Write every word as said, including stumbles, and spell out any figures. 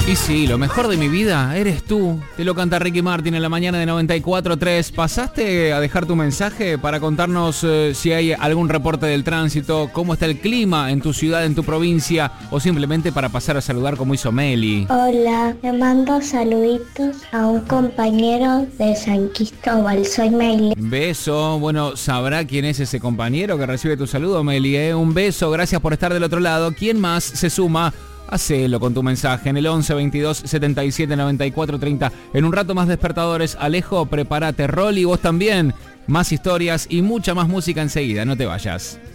Y sí, lo mejor de mi vida eres tú. Te lo canta Ricky Martin en la mañana de noventa y cuatro tres. ¿Pasaste a dejar tu mensaje para contarnos eh, si hay algún reporte del tránsito, cómo está el clima en tu ciudad, en tu provincia, o simplemente para pasar a saludar como hizo Meli? Hola, le mando saluditos a un compañero de San Cristóbal. Soy Meli. Beso. Bueno, ¿sabrá quién es ese compañero que recibe tu saludo, Meli? ¿eh? Un beso, gracias por estar del otro lado. ¿Quién más se suma? Hacelo con tu mensaje en el once veintidós setenta y siete noventa y cuatro treinta. En un rato más despertadores. Alejo, prepárate. Rolly, vos también. Más historias y mucha más música enseguida. No te vayas.